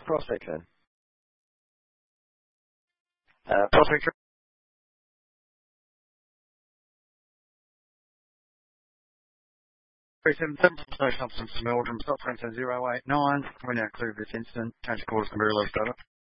prospect then? Prospect 377, Station Upson, Meldrum, stop train 089. We're now clear of this incident. Change quarters to Maryland,